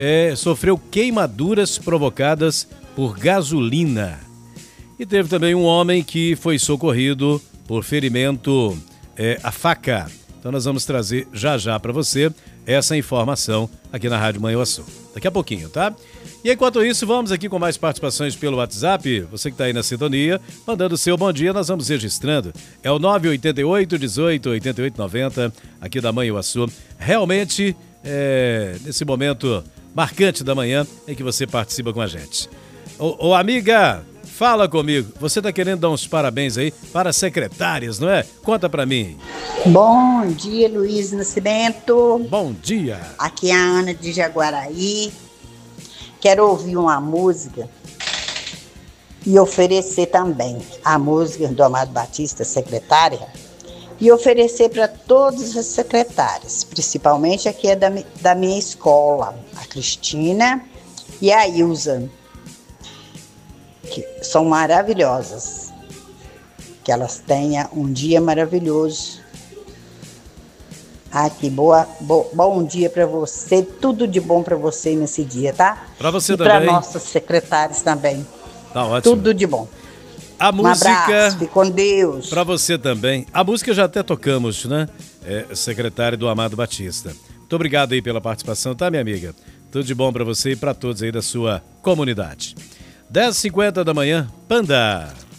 sofreu queimaduras provocadas por gasolina. E teve também um homem que foi socorrido por ferimento à faca. Então nós vamos trazer já para você essa informação aqui na Rádio Manhuaçu. Daqui a pouquinho, tá? E enquanto isso, vamos aqui com mais participações pelo WhatsApp. Você que está aí na sintonia, mandando o seu bom dia, nós vamos registrando. É o 988 18 88 90 aqui da Manhuaçu. Realmente, nesse momento marcante da manhã em que você participa com a gente. Ô amiga, fala comigo. Você está querendo dar uns parabéns aí para as secretárias, não é? Conta para mim. Bom dia, Luiz Nascimento. Bom dia. Aqui é a Ana de Jaguaraí. Quero ouvir uma música e oferecer também a música do Amado Batista, secretária, e oferecer para todas as secretárias, principalmente aqui é da minha escola, a Cristina e a Ilza, que são maravilhosas. Que elas tenham um dia maravilhoso. Que bom dia para você, tudo de bom para você nesse dia, tá? Para você e também. para nossas secretárias também. Tá ótimo. Tudo de bom. A música. Um abraço, fique com Deus. Para você também. A música já até tocamos, né? Secretário do Amado Batista. Muito obrigado aí pela participação, tá, minha amiga? Tudo de bom para você e para todos aí da sua comunidade. 10h50 da manhã, Panda.